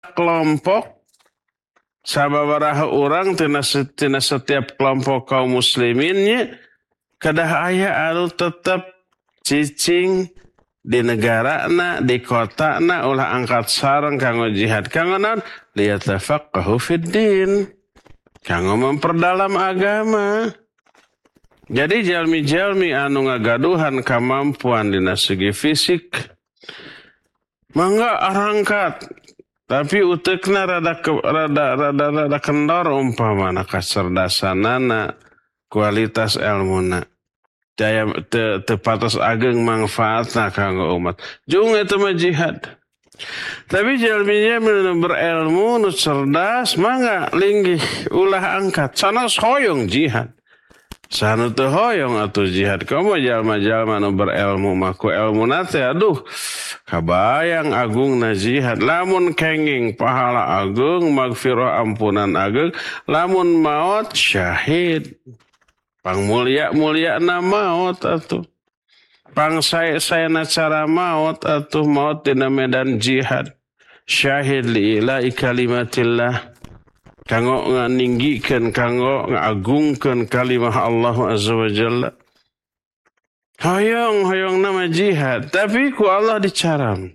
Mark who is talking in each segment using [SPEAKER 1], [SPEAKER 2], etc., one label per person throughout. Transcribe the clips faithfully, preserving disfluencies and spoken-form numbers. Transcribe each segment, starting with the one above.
[SPEAKER 1] kelompok sababaraha orang tina, tina setiap kelompok kaum musliminnya kadah aya anu tetap cicing di negara na di kota na ulah angkat sareng kanggo jihad kanggo naon liyatafaqahu fid din kanggo memperdalam agama. Jadi jalmi-jalmi anu ngagaduhan kemampuan dina segi fisik mangga arangkat tapi utekna rada ke, rada rada rada kendor umpamana kacerdasanana kualitas ilmuna daya te, te patos ageng manfaatna kanggo umat jeung eta mah jihad. Tapi jalminya berilmu nu cerdas mangga linggih ulah angkat sanes hoyong jihad. Sanu teu hoyong atuh jihad komo jalma-jalma nu berilmu mah ku ilmuna teh aduh kabayang agungna jihad lamun kenging pahala agung magfirah ampunan agung lamun maot syahid pangmulia-muliana maot atuh pangsae-saena cara maot atuh maot dina medan jihad syahid lillahi kalimatillah kanggo nganinggikeun kanggo ngagungkeun kalimah Allah azza wa jalla. Hoyong hoyong nama jihad tapi ku Allah dicaram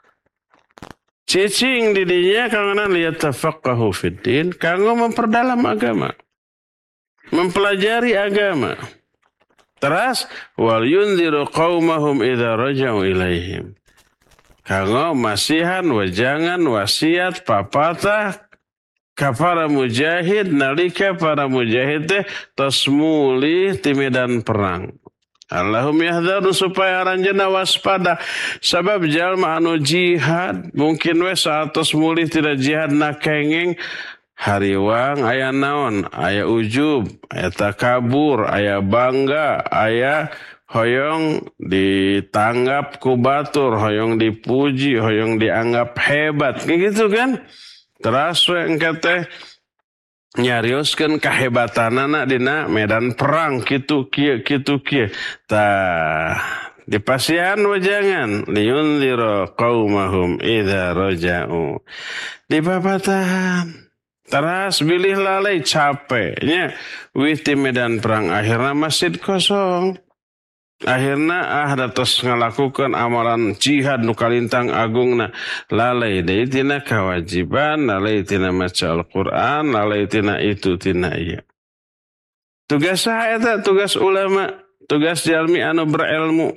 [SPEAKER 1] cicing di dinya kanggo liyatafaqahu fid din kanggo memperdalam agama mempelajari agama. Terus wal yunziru qaumahum idza raja'u ilaihim kanggo masihan wajangan wasiat papatah ka para mujahid nalika para mujahid teh tos mulih ti medan perang. Allahum yahdharu supaya aranjeunna waspada sabab jalma anu jihad mungkin we saatos mulih tidak jihad na kenging hariwang aya naon aya ujub aya takabur aya bangga aya hoyong ditanggap ku batur hoyong dipuji hoyong dianggap hebat gitu kan. Terus we engke teh nyarioskeun kahebatanana dina medan perang kitu kieu kitu kieu tah dipasihan wajangan liyunzira qaumahum idza raja'u dipapatahan. Teras bilih lalai capeknya wih ti medan perang akhirna masjid kosong. Akhirna ah datos ngalakukeun amalan jihad nu kalintang agungna lalai deui tina kewajiban lalai tina maca Al-Qur'an lalai tina itu tina ieu. Tugas saha eta? Tugas ulama, tugas jalmi anu berilmu.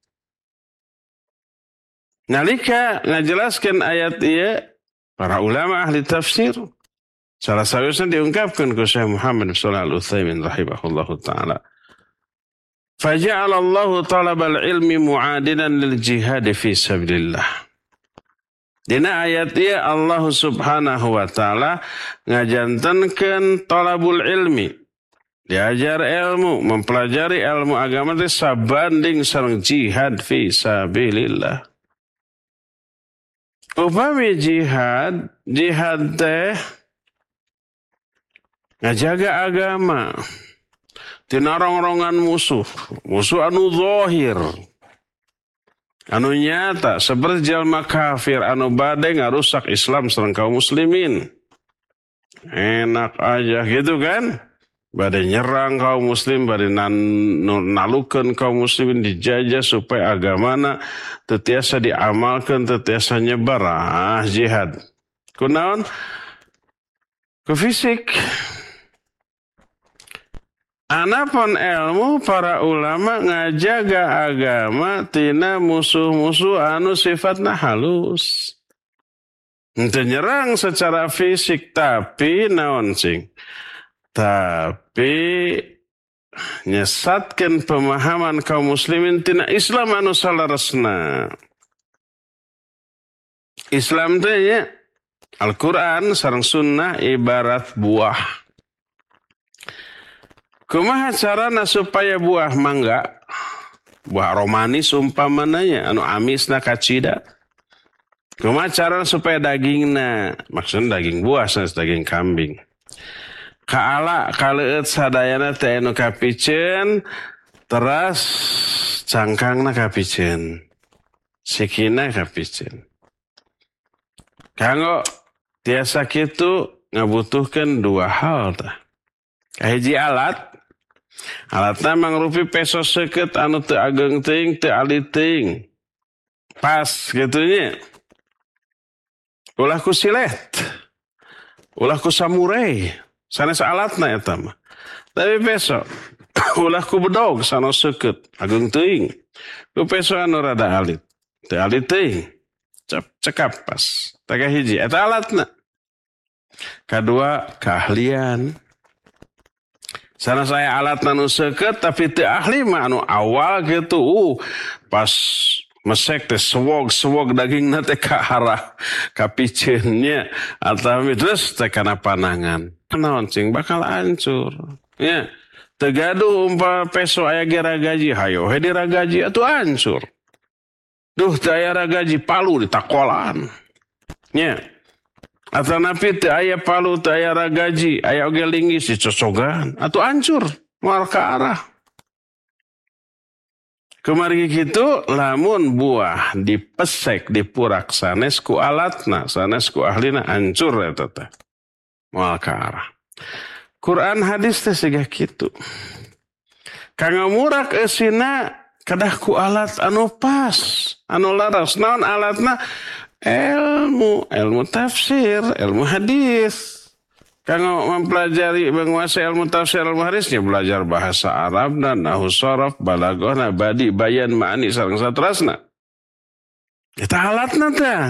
[SPEAKER 1] Nalika ngajelaskeun ayat ieu para ulama ahli tafsir salah saeuseuna diungkapkeun ku Syekh Muhammad Shalih Al-Utsaimin rahimahullahu taala. Faja'alallahu talabal ilmi mu'adilan lil jihad fi sabilillah. Dina ayat ieu Allah Subhanahu wa taala ngajantenkeun talabul ilmi. Diajar ilmu, mempelajari ilmu agama teh sabanding sareng jihad fi sabilillah. Upami jihad, jihad teh ngajaga agama. Tina rongrongan musuh, musuh anu zahir, anu nyata seperti jalma kafir anu bade ngarusak Islam sareng kaum muslimin. Enak aja gitu kan? Bade nyerang kaum muslim, bade nalukeun kaum muslimin dijajah supaya agamana teu tiasa diamalkeun, teu tiasa nyebar. Ah, jihad. Kunaon? Ku fisik. Anapun ilmu para ulama ngajaga agama tina musuh-musuh anu sifatna halus. Henteu nyerang secara fisik tapi naon cing? Tapi nyesatkeun pemahaman kaum muslimin tina Islam anu salaresna. Islam teh nya Al-Qur'an sareng sunnah ibarat buah. Kumaha carana supaya buah mangga, buah romanis umpamananya, anu amisna kacida. Kumaha carana supaya dagingna, maksudnya daging buah, daging kambing. Kaala kaleueut sadayana teh anu kapiceun, teras cangkangna kapiceun, sikina kapiceun. Kanggo tiasa kitu ngabutuhkeun dua hal tah. Kahiji alat, alatna mangrupi peso seukeut anu teu ageng teuing, teu alit teuing. Pas gitunya. Ulah ku silet. Ulah ku samurai. Sanes alatna eta mah. Tapi peso ulah ku bedog sanes seukeut ageng teuing. Ku peso anu rada alit. Teu alit teuing. Cekap pas. Tah hiji eta alatna. Kedua, keahlian. Sana saya alat anu seukeut tapi teu ahli mah anu awal gitu. Uh, pas mesek teh sewog-sewog dagingna teh ka arah ka piceun nya atawa terus teh kana panangan. Naon cing bakal hancur. Nya. Teu gaduh umpama peso aya geragaji hayo he diragaji atuh hancur. Duh teu aya ragaji palu ditakolan. Nya. Atau napi teu aya palu, teu aya ragaji, aya oge linggis dicocogan, atuh hancur, moal ka arah. Kemari kitu lamun buah dipesek dipurak sanes ku alatna, sanes ku ahlina hancur eta teh. Moal ka arah. Quran hadis teh siga kitu. Kanggo murak eusina kadah ku alat anu pas, anu laras. Naon alatna? Ilmu, ilmu tafsir, ilmu hadis. Kanggo mempelajari menguasai ilmu tafsir, ilmu hadisnya belajar bahasa Arab dan nahwu sharaf, balaghah, badi, bayan, ma'ani sareng satrasna. Eta alatna teh.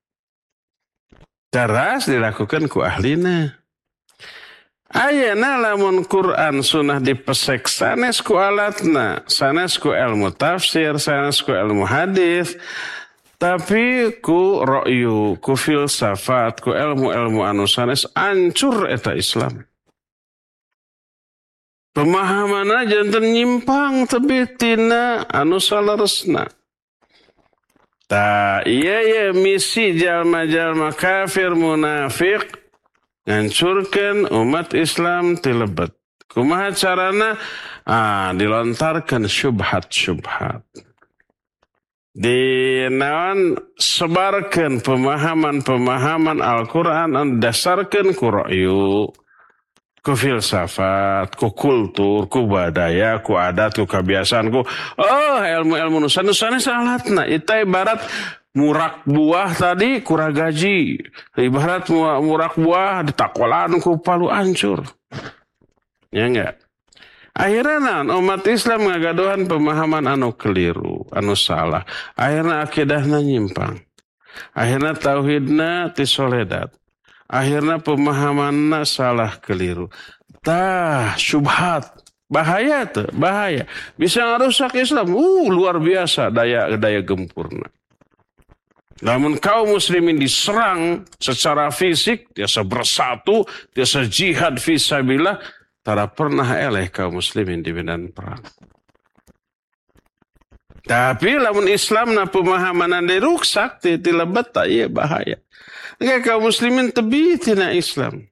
[SPEAKER 1] Teras dilakukan ku ahlina. Ayeuna lamun Quran sunnah dipesek sanes ku alatna, sanes ku ilmu tafsir, sanes ku ilmu hadis. Tapi ku ra'yu, ku filsafat, ku ilmu-ilmu anu sanes hancur eta Islam. Pemahamanna janten nyimpang teu tina anu salaresna. Ta ieu ye misi jalma-jalma kafir munafik ngancurkeun umat Islam ti lebet. Kumaha carana? Ah, dilontarkeun syubhat-syubhat. Di naon sebarkan pemahaman-pemahaman Al-Quran anu dasarkeun ku ra'yu, ku filsafat, ku kultur, ku budaya, ku adat, ku kebiasaan, ku oh ilmu-ilmu nusan nusan salatna. Itu ibarat murak buah tadi kurang gaji, ibarat murak buah ditakolan ku palu hancur. Ya enggak? Akhirnya umat Islam ngagaduhan pemahaman anu keliru, anu salah. Akhirnya akidahna nyimpang. Akhirnya tauhidna tisoledat. Akhirnya pemahamanna salah keliru. Tah syubhat. Bahaya tuh, bahaya. Bisa ngarusak Islam. Uh, luar biasa daya daya gempurna. Namun kaum muslimin diserang secara fisik, tiasa bersatu, tiasa jihad fisabilillah. Tara pernah eleh kaum muslimin di medan perang. Tapi lamun Islam na pemahaman diruksak ti lebet tak iya bahaya. Nggak kaum muslimin tebi tina Islam.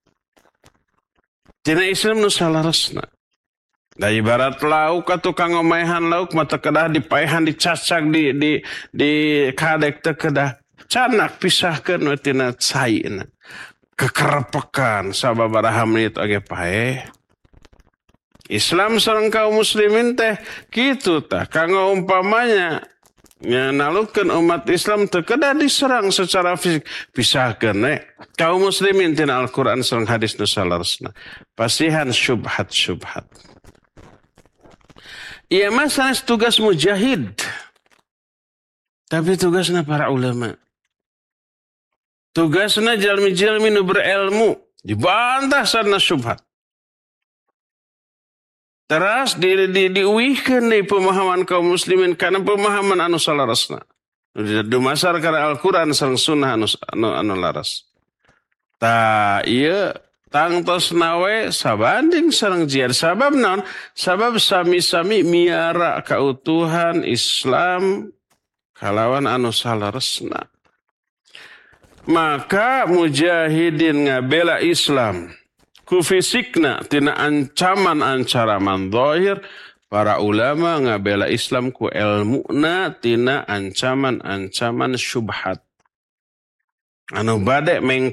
[SPEAKER 1] Tina Islam nu salaresna. Da ibarat lauk atau kang omaehan lauk mata kedah dipaehan dicacak di di di kadek teu kedah canak pisahkeun we tina caina. Kekerepekan sababaraha menit oge paeh. Islam sareng kaum muslimin teh kitu tah kanggo umpamanya nya nalukkeun umat Islam teu kedah diserang secara fisik pisahkeun we kaum muslimin tina Al-Qur'an sareng hadis nu salaresna. Pasihan syubhat-syubhat. Ieu mah sanes tugas mujahid. Tapi tugasna para ulama. Tugasna jalmi-jalmi nu berilmu dibantah sareng syubhat. Teras di di diuihkeun deui pemahaman kaum muslimin kana pemahaman anu salaresna. Dumasar kana Al-Qur'an sareng sunnah anu anu, anu laras. Ta ieu tangtosna we sabanding sareng jihad. Sabab naon? Sabab sami-sami miara kautuhan Islam kalawan anu salaresna. Maka mujahidin ngabela Islam ku fisikna tina ancaman-ancaman zahir, para ulama ngabela Islam ku ilmuna tina ancaman-ancaman syubhat anu bade meng